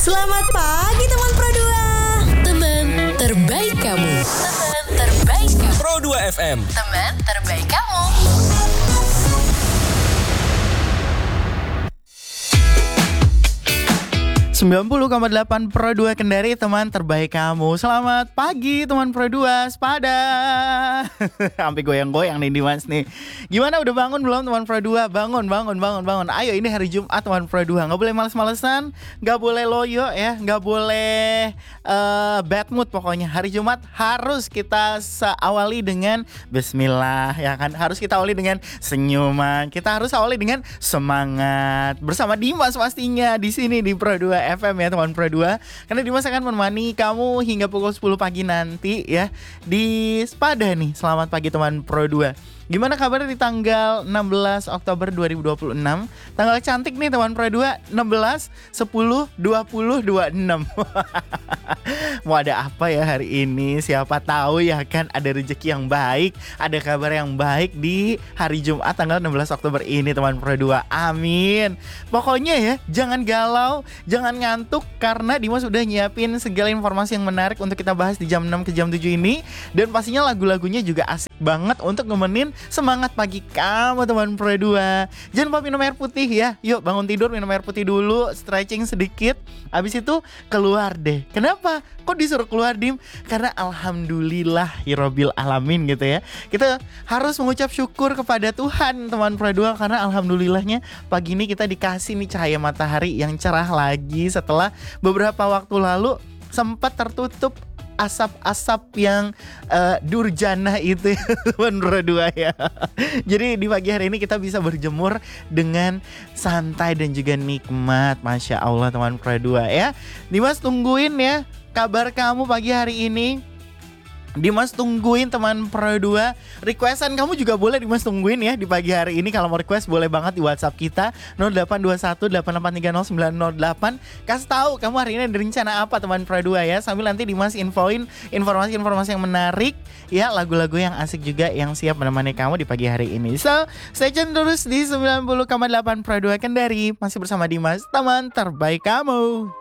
Selamat pagi teman Pro 2. Teman terbaik kamu. Teman terbaik kamu. Pro 2 FM. Teman terbaik kamu. .8 Pro 2 Kendari, teman terbaik kamu. Selamat pagi teman Pro 2, sepada. Sampai goyang-goyang nih Dimas nih. Gimana, udah bangun belum teman Pro 2? Bangun. Ayo, ini hari Jumat teman Pro 2. Gak boleh males-malesan, gak boleh loyo ya, gak boleh bad mood pokoknya. Hari Jumat harus kita awali dengan bismillah ya kan. Harus kita awali dengan senyuman. Kita harus awali dengan semangat. Bersama Dimas pastinya di sini di Pro 2 FM ya teman Pro 2. Karena Dimas akan menemani kamu hingga pukul 10 pagi nanti ya di Sepada nih. Selamat pagi teman Pro 2. Gimana kabarnya di tanggal 16 Oktober 2026? Tanggal cantik nih teman Pro 2, 16, 10, 20, 26. Mau ada apa ya hari ini? Siapa tahu ya kan ada rezeki yang baik, ada kabar yang baik di hari Jumat tanggal 16 Oktober ini teman Pro 2. Amin. Pokoknya ya, jangan galau, jangan ngantuk karena Dimas sudah nyiapin segala informasi yang menarik untuk kita bahas di jam 6 ke jam 7 ini. Dan pastinya lagu-lagunya juga asik banget untuk nemenin semangat pagi kamu teman Pro 2. Jangan lupa minum air putih ya. Yuk bangun tidur minum air putih dulu, stretching sedikit. Abis itu keluar deh. Kenapa? Kok disuruh keluar, Dim? Karena alhamdulillah Hirobil alamin gitu ya. Kita harus mengucap syukur kepada Tuhan teman Pro 2. Karena alhamdulillahnya pagi ini kita dikasih nih cahaya matahari yang cerah lagi setelah beberapa waktu lalu sempat tertutup asap-asap yang durjana itu menurut dua ya. Jadi di pagi hari ini kita bisa berjemur dengan santai dan juga nikmat. Masya Allah teman Pro 2 ya. Dimas tungguin ya kabar kamu pagi hari ini. Dimas tungguin teman Pro 2. Requestan kamu juga boleh Dimas tungguin ya di pagi hari ini. Kalau mau request boleh banget di WhatsApp kita 082188300908. Kasih tahu kamu hari ini ada rencana apa teman Pro 2 ya. Sambil nanti Dimas infoin informasi-informasi yang menarik ya, lagu-lagu yang asik juga yang siap menemani kamu di pagi hari ini. So, stay tune terus di 90,8 Pro 2 Kendari. Masih bersama Dimas, teman terbaik kamu.